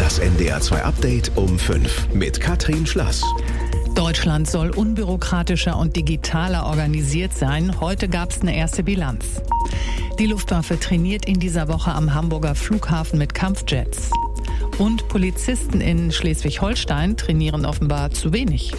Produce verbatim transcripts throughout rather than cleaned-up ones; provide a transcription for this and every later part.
Das N D R zwei Update um fünf mit Katrin Schlass. Deutschland soll unbürokratischer und digitaler organisiert sein. Heute gab es eine erste Bilanz. Die Luftwaffe trainiert in dieser Woche am Hamburger Flughafen mit Kampfjets. Und Polizisten in Schleswig-Holstein trainieren offenbar zu wenig.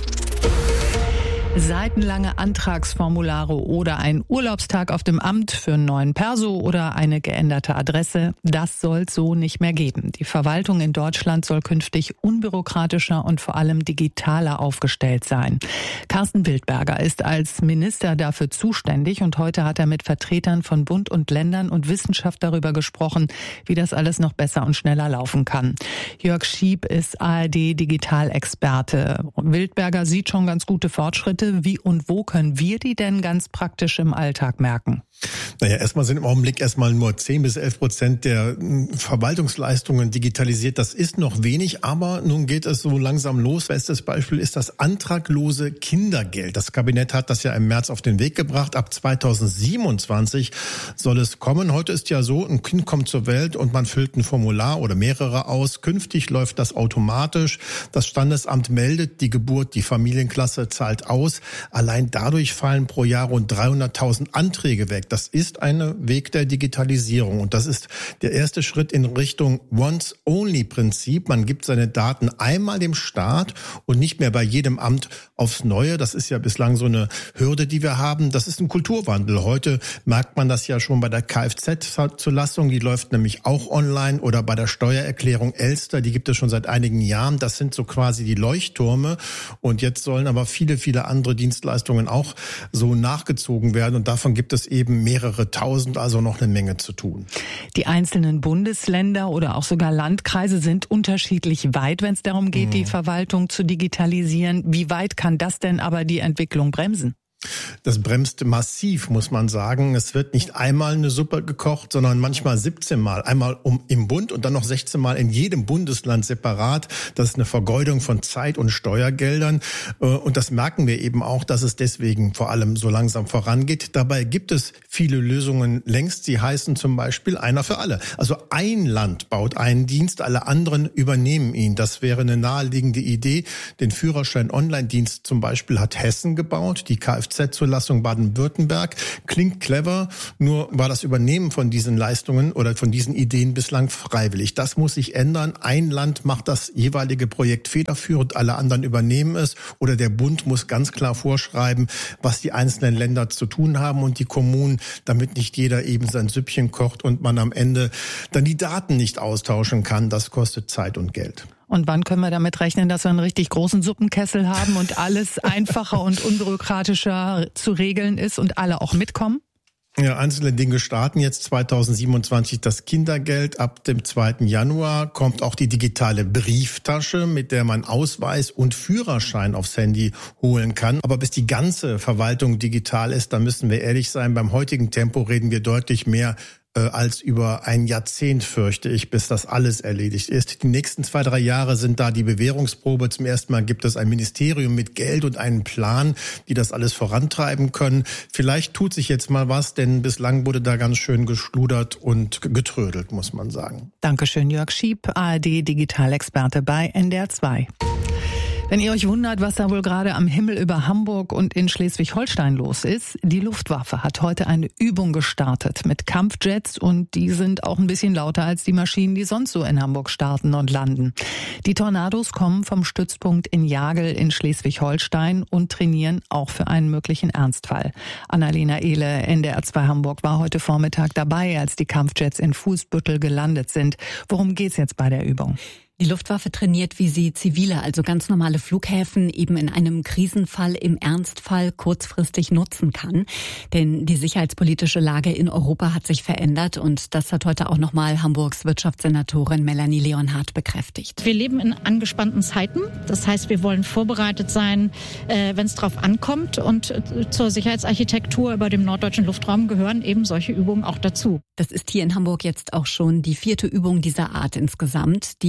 Seitenlange Antragsformulare oder ein Urlaubstag auf dem Amt für einen neuen Perso oder eine geänderte Adresse, das soll es so nicht mehr geben. Die Verwaltung in Deutschland soll künftig unbürokratischer und vor allem digitaler aufgestellt sein. Carsten Wildberger ist als Minister dafür zuständig und heute hat er mit Vertretern von Bund und Ländern und Wissenschaft darüber gesprochen, wie das alles noch besser und schneller laufen kann. Jörg Schieb ist A R D-Digitalexperte. Wildberger sieht schon ganz gute Fortschritte. Wie und wo können wir die denn ganz praktisch im Alltag merken? Naja, erstmal sind im Augenblick erstmal nur zehn bis elf Prozent der Verwaltungsleistungen digitalisiert. Das ist noch wenig, aber nun geht es so langsam los. Bestes Beispiel ist das antraglose Kindergeld. Das Kabinett hat das ja im März auf den Weg gebracht. Ab zweitausendsiebenundzwanzig soll es kommen. Heute ist ja so, ein Kind kommt zur Welt und man füllt ein Formular oder mehrere aus. Künftig läuft das automatisch. Das Standesamt meldet die Geburt, die Familienklasse zahlt aus. Allein dadurch fallen pro Jahr rund dreihunderttausend Anträge weg. Das ist ein Weg der Digitalisierung und das ist der erste Schritt in Richtung Once-Only-Prinzip. Man gibt seine Daten einmal dem Staat und nicht mehr bei jedem Amt aufs Neue. Das ist ja bislang so eine Hürde, die wir haben. Das ist ein Kulturwandel. Heute merkt man das ja schon bei der Kfz-Zulassung. Die läuft nämlich auch online oder bei der Steuererklärung Elster. Die gibt es schon seit einigen Jahren. Das sind so quasi die Leuchttürme und jetzt sollen aber viele, viele andere Dienstleistungen auch so nachgezogen werden und davon gibt es eben mehrere tausend, also noch eine Menge zu tun. Die einzelnen Bundesländer oder auch sogar Landkreise sind unterschiedlich weit, wenn es darum geht, mhm. die Verwaltung zu digitalisieren. Wie weit kann das denn aber die Entwicklung bremsen? Das bremst massiv, muss man sagen. Es wird nicht einmal eine Suppe gekocht, sondern manchmal siebzehn Mal. Einmal um, im Bund und dann noch sechzehn Mal in jedem Bundesland separat. Das ist eine Vergeudung von Zeit und Steuergeldern. Und das merken wir eben auch, dass es deswegen vor allem so langsam vorangeht. Dabei gibt es viele Lösungen längst. Sie heißen zum Beispiel einer für alle. Also ein Land baut einen Dienst, alle anderen übernehmen ihn. Das wäre eine naheliegende Idee. Den Führerschein-Online-Dienst zum Beispiel hat Hessen gebaut. Die Kfz-Zulassung Baden-Württemberg. Klingt clever, nur war das Übernehmen von diesen Leistungen oder von diesen Ideen bislang freiwillig. Das muss sich ändern. Ein Land macht das jeweilige Projekt federführend, alle anderen übernehmen es. Oder der Bund muss ganz klar vorschreiben, was die einzelnen Länder zu tun haben und die Kommunen, damit nicht jeder eben sein Süppchen kocht und man am Ende dann die Daten nicht austauschen kann. Das kostet Zeit und Geld. Und wann können wir damit rechnen, dass wir einen richtig großen Suppenkessel haben und alles einfacher und unbürokratischer zu regeln ist und alle auch mitkommen? Ja, einzelne Dinge starten jetzt zweitausendsiebenundzwanzig das Kindergeld. Ab dem zweiten Januar kommt auch die digitale Brieftasche, mit der man Ausweis und Führerschein aufs Handy holen kann. Aber bis die ganze Verwaltung digital ist, da müssen wir ehrlich sein, beim heutigen Tempo reden wir deutlich mehr als über ein Jahrzehnt, fürchte ich, bis das alles erledigt ist. Die nächsten zwei, drei Jahre sind da die Bewährungsprobe. Zum ersten Mal gibt es ein Ministerium mit Geld und einen Plan, die das alles vorantreiben können. Vielleicht tut sich jetzt mal was, denn bislang wurde da ganz schön geschludert und getrödelt, muss man sagen. Dankeschön, Jörg Schieb, A R D-Digitalexperte bei N D R zwei. Wenn ihr euch wundert, was da wohl gerade am Himmel über Hamburg und in Schleswig-Holstein los ist, die Luftwaffe hat heute eine Übung gestartet mit Kampfjets und die sind auch ein bisschen lauter als die Maschinen, die sonst so in Hamburg starten und landen. Die Tornados kommen vom Stützpunkt in Jagel in Schleswig-Holstein und trainieren auch für einen möglichen Ernstfall. Annalena Ehle, N D R zwei Hamburg, war heute Vormittag dabei, als die Kampfjets in Fußbüttel gelandet sind. Worum geht's jetzt bei der Übung? Die Luftwaffe trainiert, wie sie zivile, also ganz normale Flughäfen eben in einem Krisenfall, im Ernstfall kurzfristig nutzen kann. Denn die sicherheitspolitische Lage in Europa hat sich verändert und das hat heute auch nochmal Hamburgs Wirtschaftssenatorin Melanie Leonhardt bekräftigt. Wir leben in angespannten Zeiten. Das heißt, wir wollen vorbereitet sein, äh, wenn es drauf ankommt. Und äh, zur Sicherheitsarchitektur über dem norddeutschen Luftraum gehören eben solche Übungen auch dazu. Das ist hier in Hamburg jetzt auch schon die vierte Übung dieser Art insgesamt. Die Luftwaffe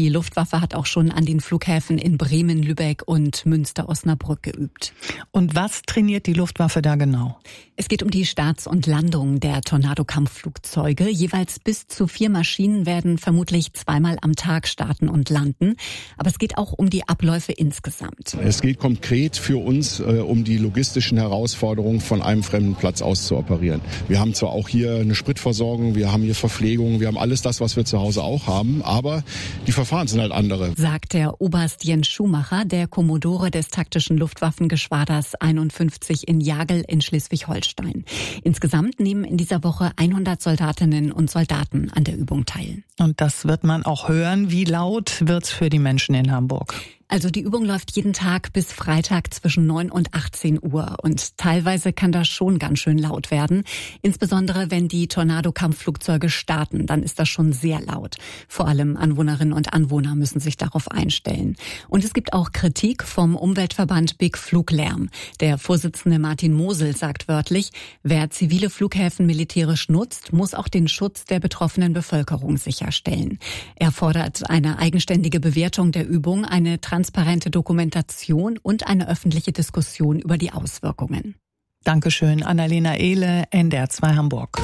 Luftwaffe hat auch schon an den Flughäfen in Bremen, Lübeck und Münster-Osnabrück geübt. Und was trainiert die Luftwaffe da genau? Es geht um die Starts und Landungen der Tornado-Kampfflugzeuge. Jeweils bis zu vier Maschinen werden vermutlich zweimal am Tag starten und landen. Aber es geht auch um die Abläufe insgesamt. Es geht konkret für uns äh, um die logistischen Herausforderungen, von einem fremden Platz aus zu operieren. Wir haben zwar auch hier eine Spritversorgung, wir haben hier Verpflegung, wir haben alles das, was wir zu Hause auch haben, aber die Verfahren sind halt andere. Sagt der Oberst Jens Schumacher, der Kommodore des taktischen Luftwaffengeschwaders einundfünfzig in Jagel in Schleswig-Holstein. Insgesamt nehmen in dieser Woche hundert Soldatinnen und Soldaten an der Übung teil. Und das wird man auch hören. Wie laut wird's für die Menschen in Hamburg? Also die Übung läuft jeden Tag bis Freitag zwischen neun und achtzehn Uhr. Und teilweise kann das schon ganz schön laut werden. Insbesondere wenn die Tornado-Kampfflugzeuge starten, dann ist das schon sehr laut. Vor allem Anwohnerinnen und Anwohner müssen sich darauf einstellen. Und es gibt auch Kritik vom Umweltverband Big Fluglärm. Der Vorsitzende Martin Mosel sagt wörtlich, wer zivile Flughäfen militärisch nutzt, muss auch den Schutz der betroffenen Bevölkerung sicherstellen. Er fordert eine eigenständige Bewertung der Übung, eine transparente Dokumentation und eine öffentliche Diskussion über die Auswirkungen. Dankeschön, Annalena Ehle, N D R zwei Hamburg.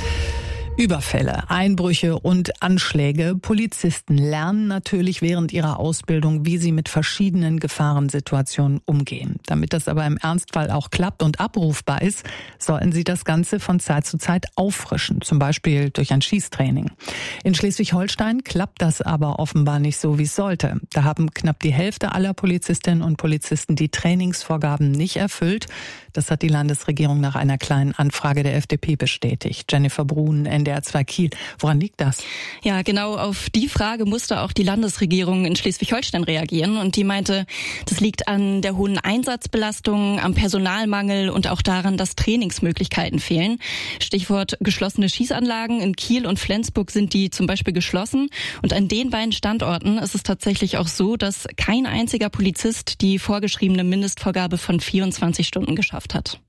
Überfälle, Einbrüche und Anschläge. Polizisten lernen natürlich während ihrer Ausbildung, wie sie mit verschiedenen Gefahrensituationen umgehen. Damit das aber im Ernstfall auch klappt und abrufbar ist, sollten sie das Ganze von Zeit zu Zeit auffrischen, zum Beispiel durch ein Schießtraining. In Schleswig-Holstein klappt das aber offenbar nicht so, wie es sollte. Da haben knapp die Hälfte aller Polizistinnen und Polizisten die Trainingsvorgaben nicht erfüllt. Das hat die Landesregierung nach einer kleinen Anfrage der F D P bestätigt. Jennifer Brun, N D R zwei Kiel. Woran liegt das? Ja, genau auf die Frage musste auch die Landesregierung in Schleswig-Holstein reagieren. Und die meinte, das liegt an der hohen Einsatzbelastung, am Personalmangel und auch daran, dass Trainingsmöglichkeiten fehlen. Stichwort geschlossene Schießanlagen. In Kiel und Flensburg sind die zum Beispiel geschlossen. Und an den beiden Standorten ist es tatsächlich auch so, dass kein einziger Polizist die vorgeschriebene Mindestvorgabe von vierundzwanzig Stunden geschafft hat.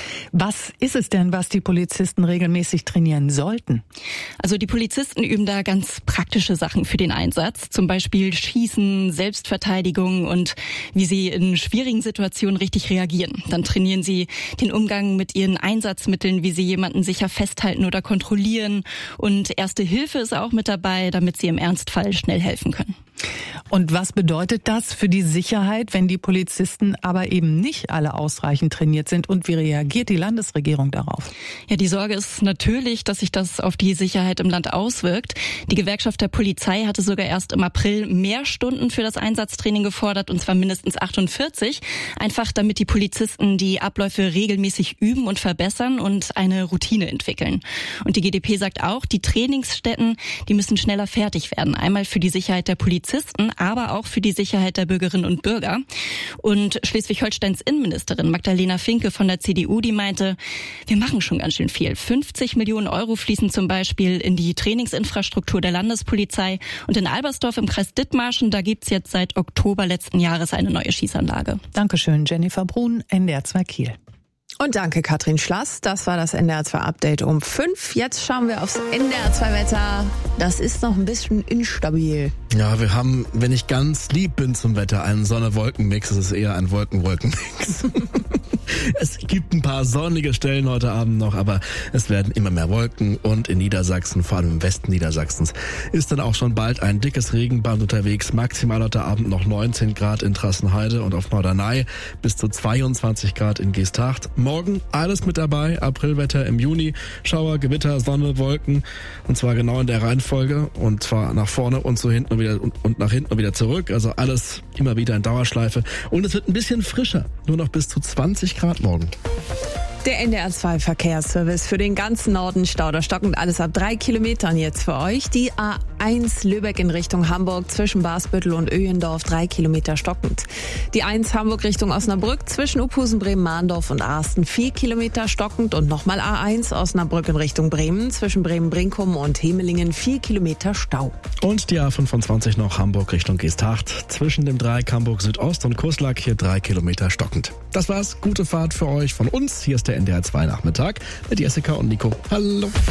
Was ist es denn, was die Polizisten regelmäßig trainieren sollten? Also die Polizisten üben da ganz praktische Sachen für den Einsatz. Zum Beispiel Schießen, Selbstverteidigung und wie sie in schwierigen Situationen richtig reagieren. Dann trainieren sie den Umgang mit ihren Einsatzmitteln, wie sie jemanden sicher festhalten oder kontrollieren. Und Erste Hilfe ist auch mit dabei, damit sie im Ernstfall schnell helfen können. Und was bedeutet das für die Sicherheit, wenn die Polizisten aber eben nicht alle ausreichend trainiert sind? Und wie reagiert die Landesregierung darauf? Ja, die Sorge ist natürlich, dass sich das auf die Sicherheit im Land auswirkt. Die Gewerkschaft der Polizei hatte sogar erst im April mehr Stunden für das Einsatztraining gefordert, und zwar mindestens achtundvierzig. Einfach damit die Polizisten die Abläufe regelmäßig üben und verbessern und eine Routine entwickeln. Und die G d P sagt auch, die Trainingsstätten, die müssen schneller fertig werden. Einmal für die Sicherheit der Polizisten, aber auch für die Sicherheit der Bürgerinnen und Bürger. Und Schleswig-Holsteins Innenministerin Magdalena Finke von der C D U, die meinte, wir machen schon ganz schön viel. fünfzig Millionen Euro fließen zum Beispiel in die Trainingsinfrastruktur der Landespolizei. Und in Albersdorf im Kreis Dithmarschen, da gibt's jetzt seit Oktober letzten Jahres eine neue Schießanlage. Dankeschön, Jennifer Brun, N D R zwei Kiel. Und danke, Katrin Schlass. Das war das N D R zwei Update um fünf. Jetzt schauen wir aufs N D R zwei Wetter. Das ist noch ein bisschen instabil. Ja, wir haben, wenn ich ganz lieb bin zum Wetter, einen Sonne-Wolken-Mix. Es ist eher ein Wolken-Wolken-Mix. Es gibt ein paar sonnige Stellen heute Abend noch, aber es werden immer mehr Wolken. Und in Niedersachsen, vor allem im Westen Niedersachsens, ist dann auch schon bald ein dickes Regenband unterwegs. Maximal heute Abend noch neunzehn Grad in Trassenheide und auf Norderney, bis zu zweiundzwanzig Grad in Geesthacht. Morgen alles mit dabei, Aprilwetter im Juni, Schauer, Gewitter, Sonne, Wolken, und zwar genau in der Reihenfolge, und zwar nach vorne und so hinten und wieder und, und nach hinten und wieder zurück, also alles immer wieder in Dauerschleife, und es wird ein bisschen frischer, nur noch bis zu zwanzig Grad morgen. Der N D R zwei Verkehrsservice für den ganzen Norden, stauderstockend, alles ab drei Kilometern jetzt für euch. Die A eins Lübeck in Richtung Hamburg zwischen Basbüttel und Öhendorf, drei Kilometer stockend. Die eins Hamburg Richtung Osnabrück zwischen Uphusen, Bremen, Mahndorf und Arsten, vier Kilometer stockend. Und nochmal A eins Osnabrück in Richtung Bremen zwischen Bremen-Brinkum und Hemelingen, vier Kilometer Stau. Und die A fünfundzwanzig noch Hamburg Richtung Geesthacht zwischen dem Dreieck Hamburg Südost und Kurslack, hier drei Kilometer stockend. Das war's, gute Fahrt für euch von uns. Hier ist der N D R zwei Nachmittag mit Jessica und Nico. Hallo.